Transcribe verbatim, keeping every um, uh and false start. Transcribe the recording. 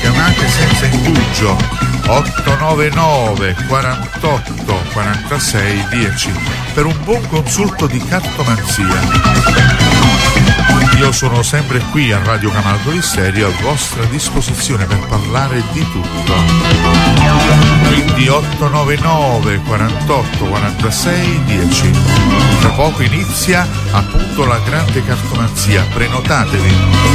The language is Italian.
chiamate senza indugio otto nove nove quarantotto quarantasei dieci per un buon consulto di cartomanzia. Io sono sempre qui a Radio Camalcoli Stereo a vostra disposizione per parlare di tutto. Quindi otto nove nove quarantotto quarantasei dieci. Tra poco inizia appunto la grande cartomanzia, prenotatevi.